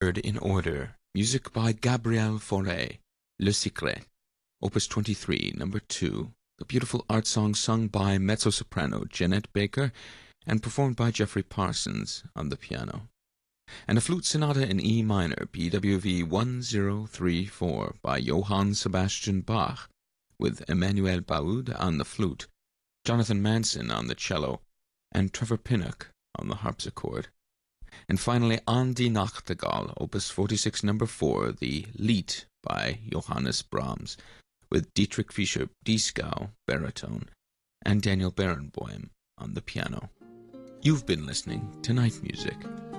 Heard in order, music by Gabriel Fauré, Le Secret, Opus 23, number 2, the beautiful art song sung by mezzo-soprano Jeanette Baker and performed by Jeffrey Parsons on the piano. And a flute sonata in E minor, BWV 1034, by Johann Sebastian Bach, with Emmanuel Baud on the flute, Jonathan Manson on the cello, and Trevor Pinnock on the harpsichord. And finally, An die Nachtigall, Opus 46, number 4, the Lied by Johannes Brahms, with Dietrich Fischer-Dieskau, baritone, and Daniel Barenboim on the piano. You've been listening to Night Music.